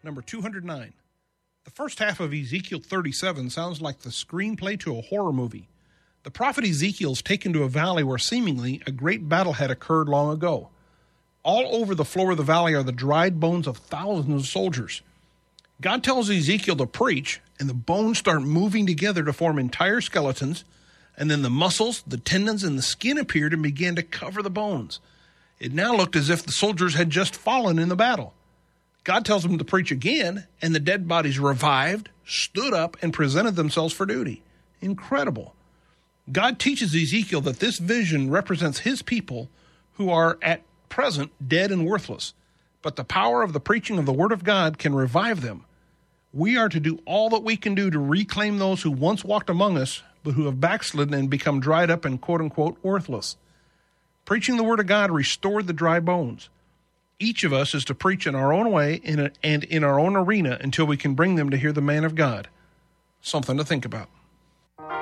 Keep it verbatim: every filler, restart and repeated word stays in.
number two hundred nine. The first half of Ezekiel thirty-seven sounds like the screenplay to a horror movie. The prophet Ezekiel is taken to a valley where seemingly a great battle had occurred long ago. All over the floor of the valley are the dried bones of thousands of soldiers. God tells Ezekiel to preach, and the bones start moving together to form entire skeletons, and then the muscles, the tendons, and the skin appeared and began to cover the bones. It now looked as if the soldiers had just fallen in the battle. God tells him to preach again, and the dead bodies revived, stood up, and presented themselves for duty. Incredible. God teaches Ezekiel that this vision represents his people who are at present dead and worthless, but the power of the preaching of the Word of God can revive them. We are to do all that we can do to reclaim those who once walked among us, but who have backslidden and become dried up and quote-unquote worthless. Preaching the Word of God restored the dry bones. Each of us is to preach in our own way in a, and in our own arena until we can bring them to hear the man of God. Something to think about.